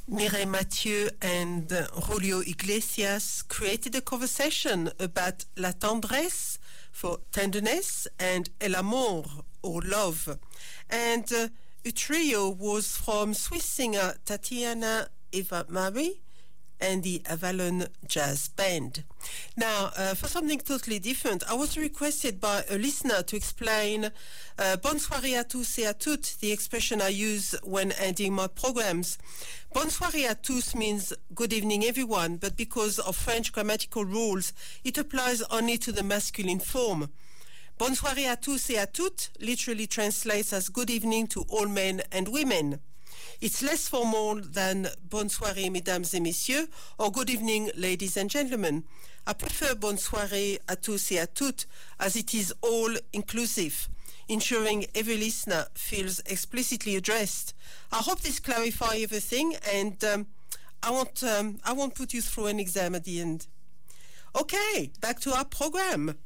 Mireille Mathieu and Julio Iglesias created a conversation about la tendresse for tenderness and el amor or love. And a trio was from Swiss singer Tatiana Eva Marie and the Avalon Jazz Band. Now, for something totally different, I was requested by a listener to explain bonne soirée à tous et à toutes, the expression I use when ending my programs. Bonne soirée à tous means good evening everyone, but because of French grammatical rules, it applies only to the masculine form. Bonne soirée à tous et à toutes literally translates as good evening to all men and women. It's less formal than bonne soirée, mesdames et messieurs, or good evening, ladies and gentlemen. I prefer bonne soirée à tous et à toutes, as it is all-inclusive, ensuring every listener feels explicitly addressed. I hope this clarifies everything, and I won't put you through an exam at the end. Okay, back to our program.